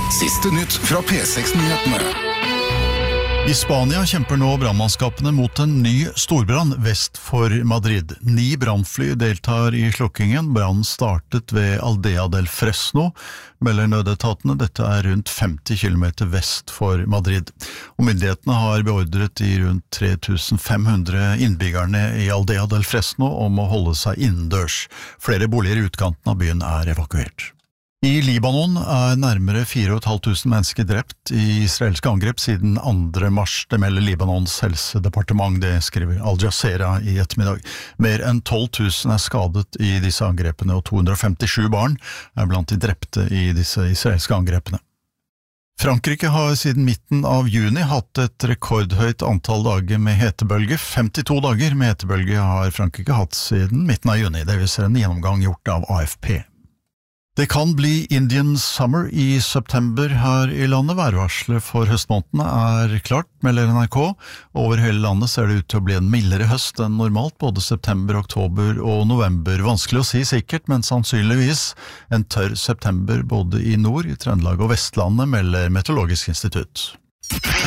Siste nytt fra P6-nyhetene. I Spania kjemper nå brannmannskapene mot en ny storbrann vest for Madrid. 9 brannfly deltar i slukkingen. Brannen startet ved Aldea del Fresno, melder nødetatene. Dette er rundt 50 kilometer vest for Madrid. Og myndighetene har beordret de rundt 3500 innbyggerne i Aldea del Fresno om å holde seg innendørs. Flere boliger i utkanten av byen er evakuert. I Libanon er nærmere 4500 mennesker drept i israelske angrep siden 2. mars. Det melder Libanons helsedepartement, det skriver Al Jazeera i ettermiddag. Mer enn 12 000 er skadet i disse angrepene, og 257 barn er blant de drepte i disse israelske angrepene. Frankrike har siden midten av juni hatt et rekordhøyt antall dager med hetebølge. 52 dager med hetebølge har Frankrike hatt siden midten av juni. Det viser en gjennomgang gjort av AFP. Det kan bli Indian Summer i september her i landet. Værvarselet for høstmånedene er klart, melder NRK. Over hele landet ser det ut til å bli en mildere høst enn normalt, både september, oktober og november. Vanskelig å si sikkert, men sannsynligvis en tørr september både i nord, i Trøndelag og Vestlandet, melder Meteorologisk institutt.